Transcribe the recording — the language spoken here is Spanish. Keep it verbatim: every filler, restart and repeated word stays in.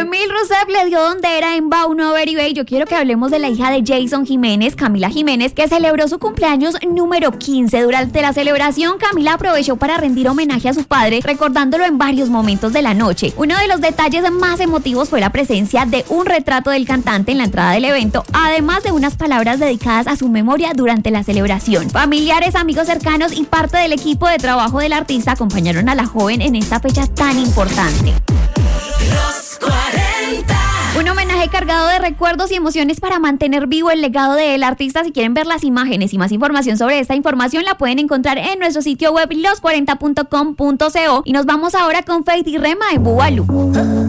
Emil Rousseff le dio donde era en Bow No Very Bay. Yo quiero que hablemos de la hija de Jason Jiménez, Camila Jiménez, que celebró su cumpleaños número quince. Durante la celebración, Camila aprovechó para rendir homenaje a su padre, recordándolo en varios momentos de la noche. Uno de los detalles más emotivos fue la presencia de un retrato del cantante en la entrada del evento, además de unas palabras dedicadas a su memoria durante la celebración. Familiares, amigos cercanos y parte del equipo de trabajo del artista acompañaron a la joven en esta fecha tan importante. Los cuarenta. Un homenaje cargado de recuerdos y emociones para mantener vivo el legado del artista. Si quieren ver las imágenes y más información sobre esta información, la pueden encontrar en nuestro sitio web los cuarenta punto com punto co. Y nos vamos ahora con Faith y Rema de Bubalú.